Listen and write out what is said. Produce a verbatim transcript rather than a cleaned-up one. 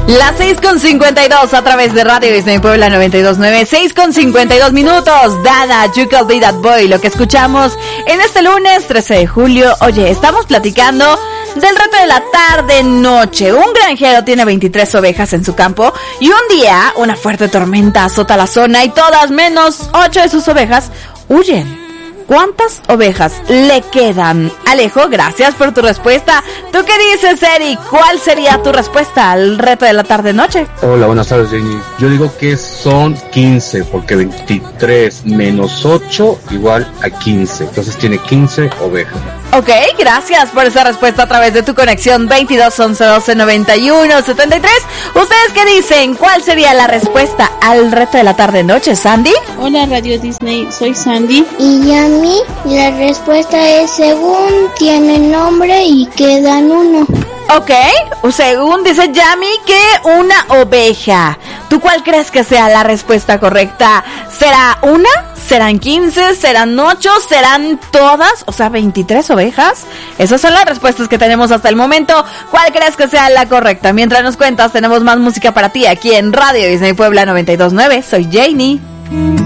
Las seis con cincuenta y dos a través de Radio Disney Puebla noventa y dos punto nueve, seis con cincuenta y dos minutos. Dada, You Could Be That Boy, lo que escuchamos en este lunes trece de julio. Oye, estamos platicando del reto de la tarde-noche. Un granjero tiene veintitrés ovejas en su campo y un día una fuerte tormenta azota la zona y todas menos ocho de sus ovejas huyen. ¿Cuántas ovejas le quedan? Alejo, gracias por tu respuesta. ¿Tú qué dices, Eric? ¿Cuál sería tu respuesta al reto de la tarde-noche? Hola, buenas tardes, Jenny. Yo digo que son quince, porque veintitrés menos ocho igual a quince. Entonces tiene quince ovejas. Ok, gracias por esa respuesta a través de tu conexión veintidós once doce noventa y uno setenta y tres. ¿Ustedes qué dicen? ¿Cuál sería la respuesta al reto de la tarde-noche, Sandy? Hola, Radio Disney, soy Sandy. Y a mí la respuesta es según tiene nombre y quedan uno. Ok, según dice Yami que una oveja. ¿Tú cuál crees que sea la respuesta correcta? ¿Será una? ¿Serán quince? ¿Serán ocho? ¿Serán todas? O sea, veintitrés ovejas. Esas son las respuestas que tenemos hasta el momento. ¿Cuál crees que sea la correcta? Mientras nos cuentas, tenemos más música para ti aquí en Radio Disney Puebla noventa y dos punto nueve. Soy Janie.